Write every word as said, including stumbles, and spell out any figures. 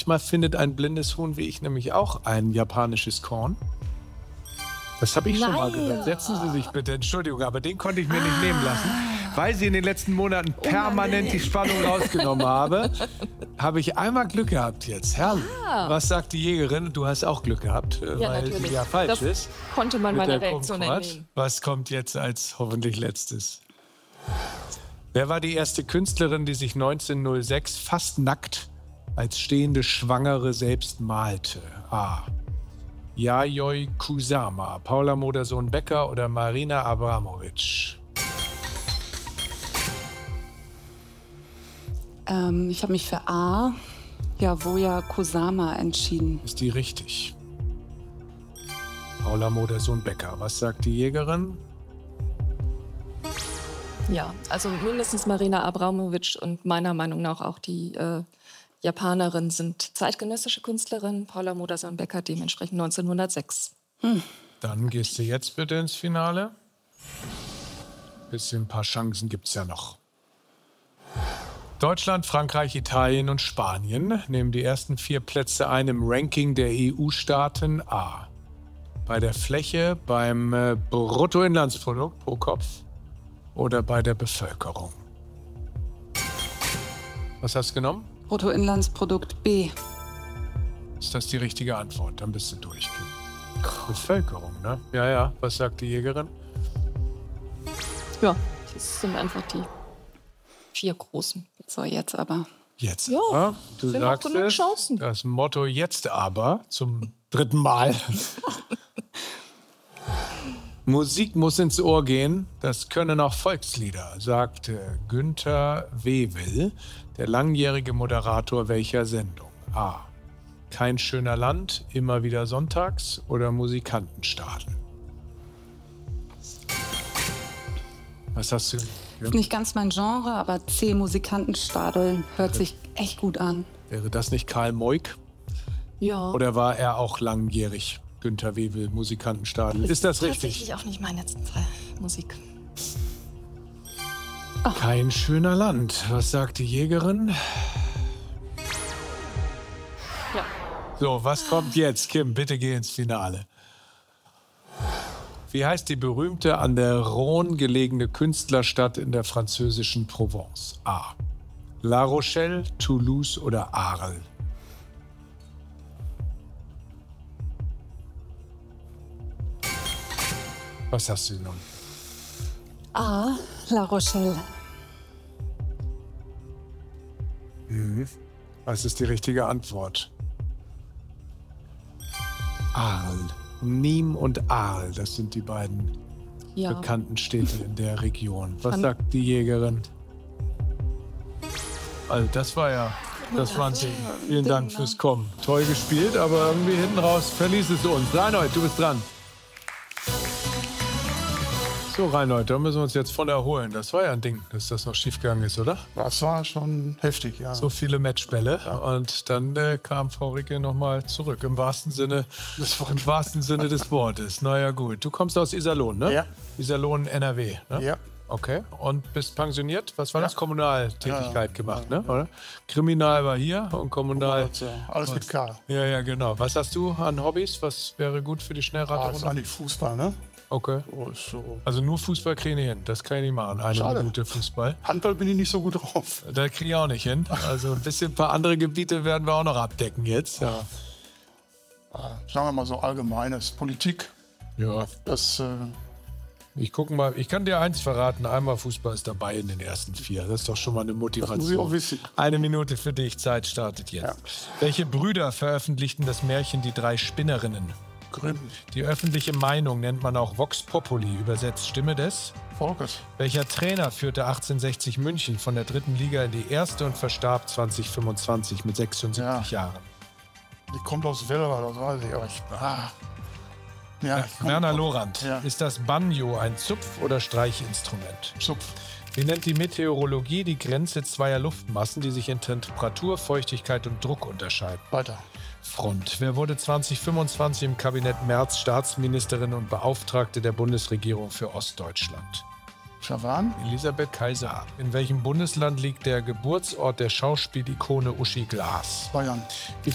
Manchmal findet ein blindes Huhn wie ich nämlich auch ein japanisches Korn. Das habe ich schon mal gehört. Setzen Sie sich bitte. Entschuldigung, aber den konnte ich mir nicht nehmen lassen. Weil Sie in den letzten Monaten permanent die Spannung rausgenommen haben, habe ich einmal Glück gehabt jetzt. Herrlich. Ah. Was sagt die Jägerin? Du hast auch Glück gehabt, ja, weil natürlich. sie ja falsch das ist. Konnte man meiner Reaktion entnehmen. Was kommt jetzt als hoffentlich letztes? Wer war die erste Künstlerin, die sich neunzehnhundertsechs fast nackt als stehende Schwangere selbst malte? A. Yayoi Kusama, Paula Modersohn-Becker oder Marina Abramovic? Ähm, ich habe mich für A, Yayoi Kusama, entschieden. Ist die richtig? Paula Modersohn-Becker. Was sagt die Jägerin? Ja, also mindestens Marina Abramovic und meiner Meinung nach auch die äh, Japanerin sind zeitgenössische Künstlerinnen. Paula Modersohn-Becker dementsprechend neunzehnhundertsechs. Hm. Dann gehst du jetzt bitte ins Finale. Bisschen ein paar Chancen gibt es ja noch. Deutschland, Frankreich, Italien und Spanien nehmen die ersten vier Plätze ein im Ranking der E U-Staaten. A. Bei der Fläche, beim äh, Bruttoinlandsprodukt pro Kopf oder bei der Bevölkerung? Was hast du genommen? Bruttoinlandsprodukt B. Ist das die richtige Antwort? Dann bist du durch. Bevölkerung, ne? Ja, ja. Was sagt die Jägerin? Ja, das sind einfach die vier Großen. So, jetzt aber. Jetzt ja, aber. Du sind sagst auch genug es, Chancen. das Motto jetzt aber zum dritten Mal. Musik muss ins Ohr gehen, das können auch Volkslieder, sagte Günther Wewel, der langjährige Moderator welcher Sendung? A. Kein schöner Land, immer wieder sonntags oder Musikantenstadel? Was hast du? Ist nicht ganz mein Genre, aber C, Musikantenstadel, hört sich echt gut an. Wäre das nicht Karl Moik? Ja. Oder war er auch langjährig? Günther Wewel, Musikantenstadel. Ist das richtig? Tatsächlich auch nicht meine Musik. Oh. Kein schöner Land. Was sagt die Jägerin? Ja. So, was kommt jetzt? Kim, bitte geh ins Finale. Wie heißt die berühmte an der Rhône gelegene Künstlerstadt in der französischen Provence? A. La Rochelle, Toulouse oder Arles? Was hast du nun? A. La Rochelle. Mhm. Was ist die richtige Antwort? Arles. Nîmes und Arles, das sind die beiden ja. bekannten Städte in der Region. Was An sagt die Jägerin? Also das war ja, das war ein Ding. Vielen Dank fürs Kommen. Toll gespielt, aber irgendwie hinten raus verließ es uns. Reinhold, du bist dran. So, Reinhold, da müssen wir uns jetzt von erholen. Das war ja ein Ding, dass das noch schiefgegangen ist, oder? Das war schon heftig, ja. So viele Matchbälle. Ja. Und dann äh, kam Frau Ricke nochmal zurück, im wahrsten Sinne, im wahrsten Sinne des Wortes. Naja, gut. Du kommst aus Iserlohn, ne? Ja. Iserlohn, N R W, ne? Ja. Okay. Und bist pensioniert? Was war ja. das? Kommunaltätigkeit ja. gemacht, ja. ne? Oder? Kriminal war hier und Kommunal... Alles mit K. Ja, ja, genau. Was hast du an Hobbys? Was wäre gut für die Schnellraterunde? Ah, das ist eigentlich Fußball, ne? Okay. Oh, so. Also nur Fußball kriege ich hin. Das kann ich nicht machen. Eine Schade. Minute Fußball. Handball bin ich nicht so gut drauf. Da kriege ich auch nicht hin. Also ein bisschen ein paar andere Gebiete werden wir auch noch abdecken jetzt. Ja. Ja, sagen wir mal so allgemeines. Politik. Ja. Das... Äh Ich gucke mal, ich kann dir eins verraten, einmal Fußball ist dabei in den ersten vier. Das ist doch schon mal eine Motivation. Das muss ich auch wissen. Eine Minute für dich, Zeit startet jetzt. Ja. Welche Brüder veröffentlichten das Märchen Die drei Spinnerinnen? Grimm. Die öffentliche Meinung nennt man auch Vox Populi, übersetzt Stimme des Volkes. Welcher Trainer führte achtzehnhundertsechzig München von der dritten Liga in die erste und verstarb zwanzig fünfundzwanzig mit sechsundsiebzig ja. Jahren? Die kommt aus Welver, das weiß ich. Aber ich ah. Ja, Werner Lorand. Ja. Ist das Banjo ein Zupf- oder Streichinstrument? Zupf. Wie nennt die Meteorologie die Grenze zweier Luftmassen, die sich in Temperatur, Feuchtigkeit und Druck unterscheiden? Weiter. Front. Wer wurde zwanzig fünfundzwanzig im Kabinett Merz Staatsministerin und Beauftragte der Bundesregierung für Ostdeutschland? Schawan? Elisabeth Kaiser. In welchem Bundesland liegt der Geburtsort der Schauspielikone Uschi Glas? Bayern.